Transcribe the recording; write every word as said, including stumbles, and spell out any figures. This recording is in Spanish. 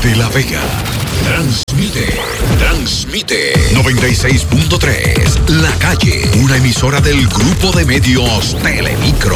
desde La Vega. Transmite, transmite noventa y seis punto tres La Calle, una emisora del grupo de medios Telemicro.